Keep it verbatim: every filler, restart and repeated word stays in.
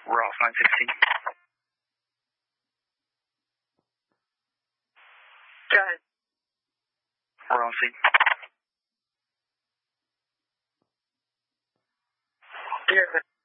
Ross nine sixteen. Go ahead. Rossi. You're good.